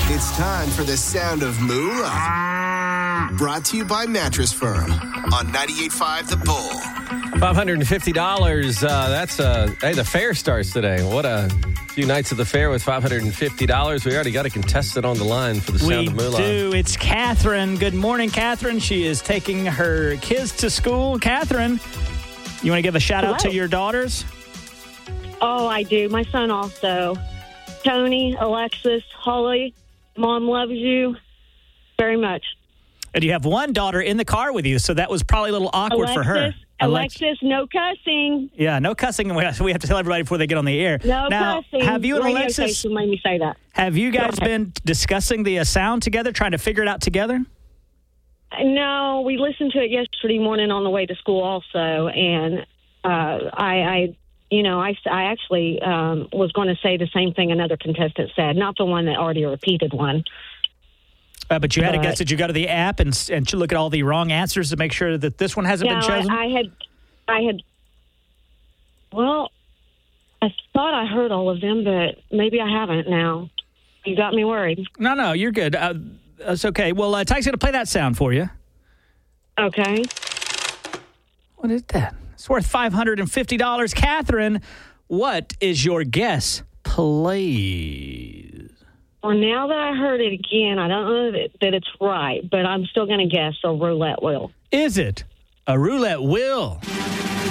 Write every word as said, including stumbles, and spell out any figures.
It's time for the sound of Moolah. Brought to you by Mattress Firm on ninety-eight point five The Bull. five hundred fifty dollars. Uh, that's, uh, hey, the fair starts today. What a few nights of the fair with five hundred fifty dollars. We already got a contestant on the line for the sound we of Moolah. We do. It's Catherine. Good morning, Catherine. She is taking her kids to school. Catherine, you want to give a shout out Hello. to your daughters? Oh, I do. My son also. Tony, Alexis, Holly, Mom loves you very much. And you have one daughter in the car with you, so that was probably a little awkward Alexis, for her. Alexis, no cussing. Yeah, no cussing. We have we have to tell everybody before they get on the air. No now, cussing. Have you and Radio Alexis, station made me say that. have you guys Go ahead. been discussing the uh, sound together, trying to figure it out together? No, we listened to it yesterday morning on the way to school also, and uh, I, I, you know, I, I actually um, was going to say the same thing another contestant said, not the one that already repeated one. Uh, but you had to But- guess. Did you go to the app and and you look at all the wrong answers to make sure that this one hasn't No, been chosen? I, I had, I had, well, I thought I heard all of them, but maybe I haven't now. You got me worried. no, no, you're good. Uh, it's okay. Well, uh, Tyke's going to play that sound for you. Okay. What is that? It's worth five hundred fifty dollars. Catherine, what is your guess, please? Well, now that I heard it again, I don't know that, that it's right, but I'm still going to guess a roulette wheel. Is it a roulette wheel?